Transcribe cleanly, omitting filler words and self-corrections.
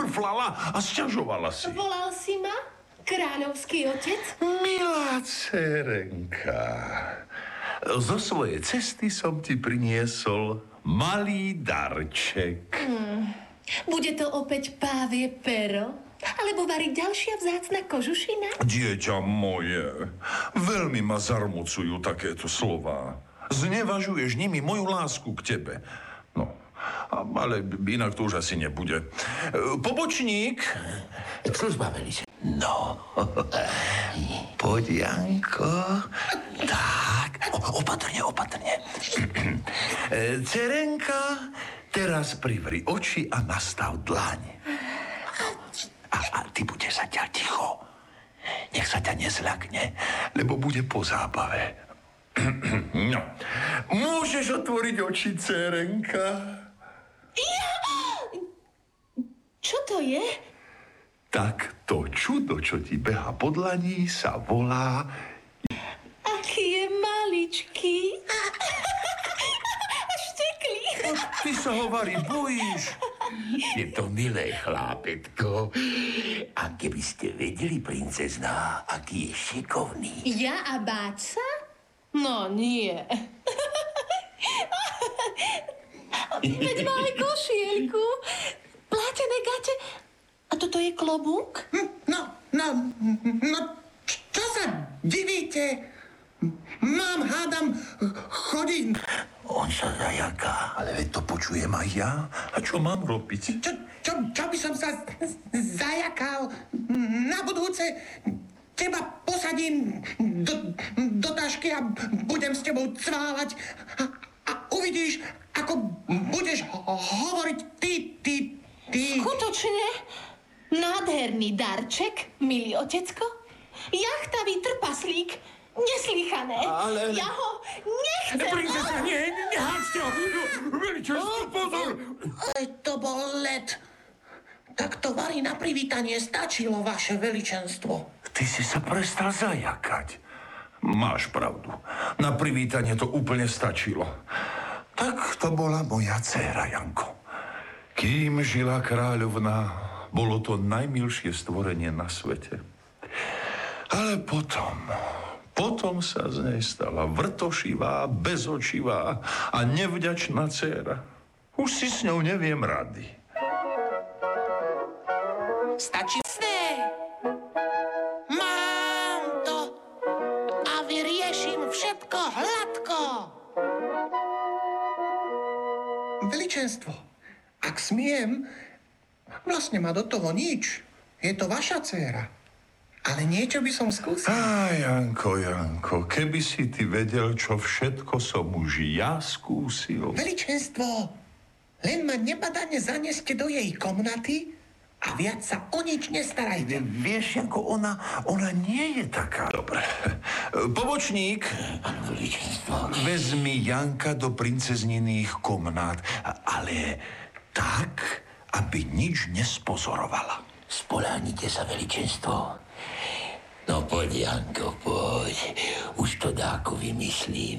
frflala a sťažovala si. Volal si ma, kráľovský otec? Milá dcerenka, zo svojej cesty som ti priniesol malý darček. Bude to opäť pávie pero? Alebo varí ďalšia vzácna kožušina? Dieťa moje, veľmi ma zarmucujú takéto slová. Znevažuješ nimi moju lásku k tebe. No, ale inak to už asi nebude. Pobočník! Služba, veliče. No, poď, Janko. Tak, opatrne. Cerenka, teraz privri oči a nastav dlaň. A ty budeš zatiaľ ticho. Nech sa ťa nezľakne, lebo bude po zábave. No, môžeš otvoriť oči, dcerenka? Čo to je? Tak to čudo, čo ti beha po dlaní, sa volá... Aký je maličký. Až teklý. Ty sa hovorí, bojíš. Je to milé, chlápetko. A keby ste vedeli, princezná, aký je šikovný. Ja a báť sa? No nie. Veď má aj košielku, plátené gate. A toto je klobúk? No, čo sa divíte? Mám, hádam, chodím. On sa zajaká. Ale veď to počujem aj ja. A čo mám robiť? Čo by som sa zajakal? Na budúce teba posadím do tašky a budem s tebou cválať a uvidíš, ako budeš hovoriť ty. Skutočne? Nádherný darček, milý otecko. Jachtavý trpaslík. Neslychané. Ale... Ja ho nechcem. Princesa, neháčte ho! Veličenstvo, pozor! Ale to bol let. Tak to varí na privítanie stačilo, vaše veličenstvo. Ty si sa prestal zajakať. Máš pravdu. Na privítanie to úplne stačilo. Tak to bola moja dcéra, Janko. Kým žila kráľovná, bolo to najmilšie stvorenie na svete. Ale potom sa z nej stala vrtošivá, bezočivá a nevďačná dcéra. Už si s ňou neviem rady. Stačí sné. Mám to a vyriešim všetko hladko. Veličenstvo, ak smiem, vlastne má do toho nič. Je to vaša dcéra. Ale niečo by som skúsil. Janko, keby si ty vedel, čo všetko som už ja skúsil. Veličenstvo, len ma nebadane zaneste do jej komnaty a viac sa o nič nestarajte. Vieš, Janko, ona nie je taká. Dobre. Pobočník, Áno, veličenstvo. vezmi Janka do princezniných komnát, ale tak, aby nič nespozorovala. Spoľahnite sa, veličenstvo. No poď, Janko, poď. Už to dáko vymyslím.